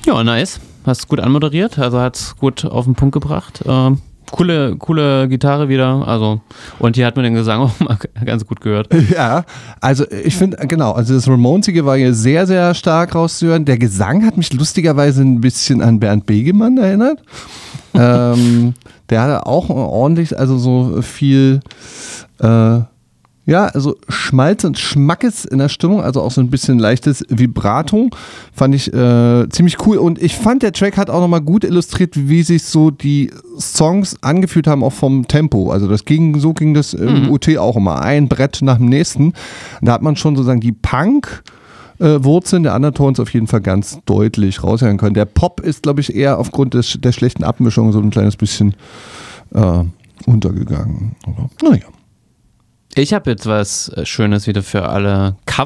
Ja, nice. Hast gut anmoderiert, also hat's gut auf den Punkt gebracht. Coole Gitarre wieder, also und hier hat man den Gesang auch mal ganz gut gehört. Ja, also ich finde, genau, also das Ramonesige war hier sehr, sehr stark rauszuhören. Der Gesang hat mich lustigerweise ein bisschen an Bernd Begemann erinnert. Der hatte auch ordentlich, also so viel also Schmalz und Schmackes in der Stimmung, also auch so ein bisschen leichtes Vibrato, fand ich ziemlich cool und ich fand, der Track hat auch nochmal gut illustriert, wie sich so die Songs angefühlt haben, auch vom Tempo, also so ging das im UT auch immer, ein Brett nach dem nächsten, da hat man schon sozusagen die Punk-Wurzeln der Undertones auf jeden Fall ganz deutlich raushören können. Der Pop ist, glaube ich, eher aufgrund der schlechten Abmischung so ein kleines bisschen untergegangen, aber naja. Ich habe jetzt was Schönes wieder für alle